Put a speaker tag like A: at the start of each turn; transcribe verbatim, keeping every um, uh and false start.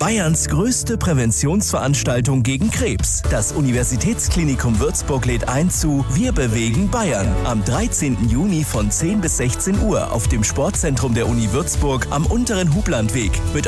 A: Bayerns größte Präventionsveranstaltung gegen Krebs. Das Universitätsklinikum Würzburg lädt ein zu Wir bewegen Bayern am dreizehnten Juni von zehn bis sechzehn Uhr auf dem Sportzentrum der Uni Würzburg am Unteren Hublandweg mit